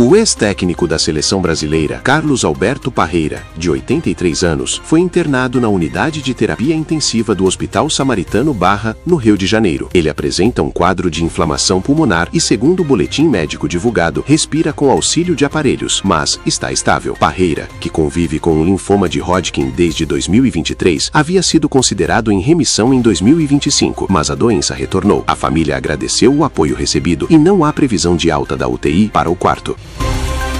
O ex-técnico da seleção brasileira, Carlos Alberto Parreira, de 83 anos, foi internado na unidade de terapia intensiva do Hospital Samaritano Barra, no Rio de Janeiro. Ele apresenta um quadro de inflamação pulmonar e, segundo o boletim médico divulgado, respira com auxílio de aparelhos, mas está estável. Parreira, que convive com um linfoma de Hodgkin desde 2023, havia sido considerado em remissão em 2025, mas a doença retornou. A família agradeceu o apoio recebido e não há previsão de alta da UTI para o quarto.